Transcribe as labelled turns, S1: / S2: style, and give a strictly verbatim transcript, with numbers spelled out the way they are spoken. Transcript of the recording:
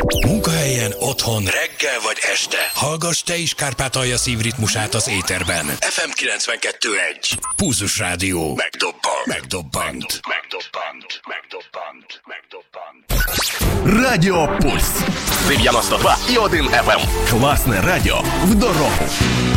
S1: Munkahelyen, otthon, reggel vagy este. Hallgass te is Kárpátalja szívritmusát az éterben. ef em kilencvenkettő egy. Pulzus Rádió. Megdobbant. Megdobbant. Megdobbant. Megdobbant. Megdobbant.
S2: Радіо Пульс. дев'яносто два і один еф ем. Класне радіо в дорогу.